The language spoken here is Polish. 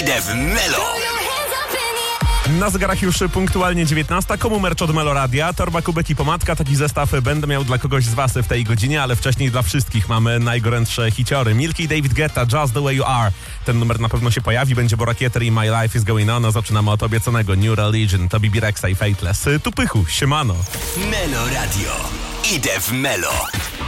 Idę w Melo. Na zegarach już punktualnie 19. Komu merch od Meloradia? Torba, kubek i pomadka. Taki zestaw będę miał dla kogoś z was w tej godzinie, ale wcześniej dla wszystkich mamy najgorętsze hiciory. Milky, David Guetta, Just the Way You Are. Ten numer na pewno się pojawi. Będzie Borakieter i My Life is Going On. Zaczynamy od obiecanego New Religion, to Bibi Rexa i Fateless. Tu pychu, siemano. Melo Radio. Idę w Melo.